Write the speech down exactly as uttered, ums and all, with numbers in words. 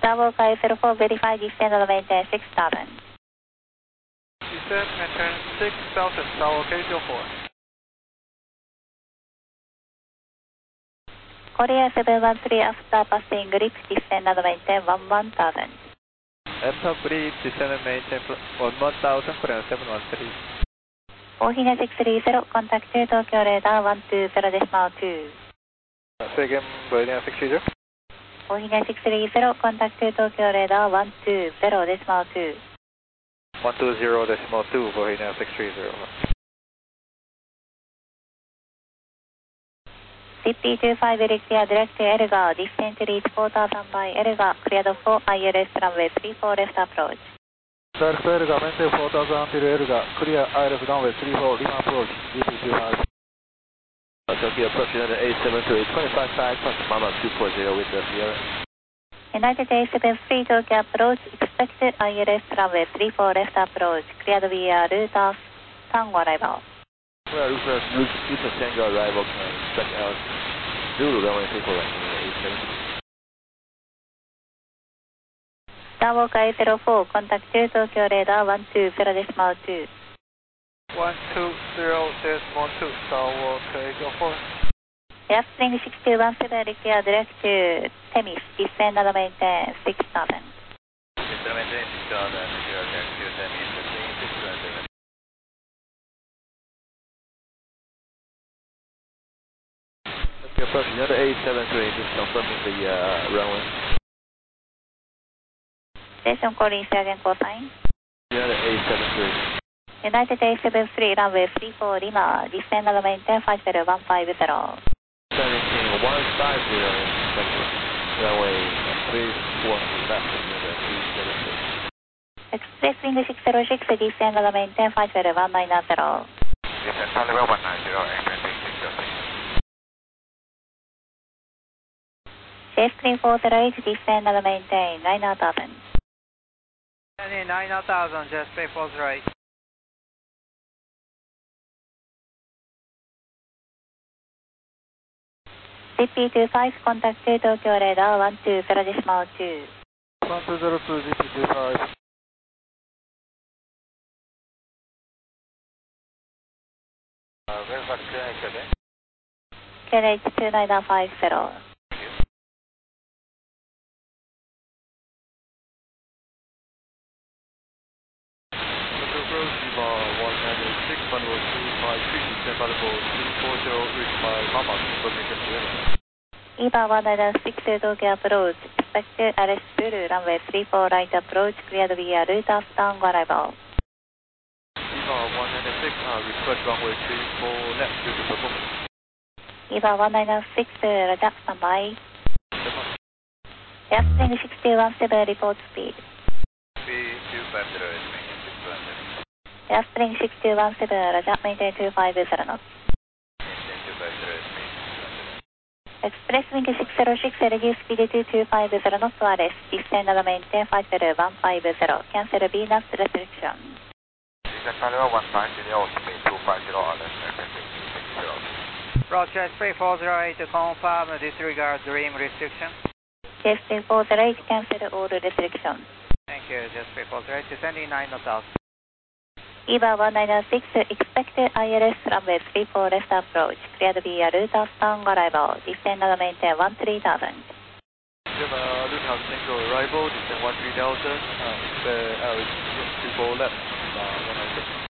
Starwalker zero four, verify descend and maintain six thousand. Descend, maintain six thousand, Starwalker zero four. Korea seven one three, after passing grip, descend and maintain one one thousand. After grip, descend and maintain one one thousand, Korea seven one three. Ohine six three zero, contact Tokyo radar one two zero decimal two. Say again, Boeing six three zero. Ohine six three zero, contact Tokyo radar one two zero decimal two. one two zero decimal two, Boeing six three zero. C P two five, very clear, direct to Elga, descent reach four thousand by Elga, cleared for I L S runway three four left approach. Direct to Elga, maintain four thousand until Elga, clear I L S runway three four, lima approach, C P two five. Tokyo approach United A seven three, twenty-five five, Mama two four zero with the Sierra. United A seven three, Tokyo approach, expected I L S runway three four left approach, cleared via route of Tango arrival. Well, route, route, route of Tango arrival, check out Zulu runway three four right, A seven three. Starwalker zero four, contact Tokyo radar one two zero decimal two. one two zero decimal two, Starwalker zero four. Airplane six two one seven, require direct to Temis, descend and maintain six thousand. Descend and maintain six thousand, zero direct to Temis, descend six two one seven. Tokyo approach United A seven three, just confirming the uh, runway. Station calling again, call sign. United A seven three. United A seven three, runway three four Lima, descend and maintain five zero one five zero. Seventeen one five zero, runway three four left, United three seven six. Express wing six zero six, descend and maintain five zero one nine zero. Descend level one nine zero, and maintain six zero six. J three four zero eight, descend and maintain nine thousand. nine thousand, J three four zero eight. C P two five, contact Tokyo radar one two zero decimal two. one two zero two, G P two five. Uh, verify the clear H again. K H two nine five zero. Tokyo approach, Lima one nine six, Manual two five three, descend Manual three four zero, reach by Mama, information Sierra. EVA one nine six, Tokyo approach, expected L S Zulu, runway three four right approach, cleared via route of Tango arrival. Lima one nine six, uh, request runway three four left, due to performance. EVA one nine six, Rajak standby. Airplane six two one seven, report speed. Speed two five zero is maintain six two one seven. Airplane six two one seven, Rajak maintain two five zero knots. Maintain two five zero is maintain six two one seven. Express wing six zero six, reduce speed to two five zero knots wireless, descend and maintain five zero one five zero, cancel V NAS restriction. Descend level one five zero, speed two five zero, unless maintain six zero. Roger, three four zero eight, confirm disregard dream restriction. J three four zero eight, cancel all restrictions. Thank you, J three four zero eight, descending nine thousand. EVA one nine six, expected I L S runway three four left approach, cleared via route of Tango arrival, descend and maintain one three thousand. Jim, uh, route of Tango arrival, descend one three thousand, uh, expect L S three four left, uh, one nine six.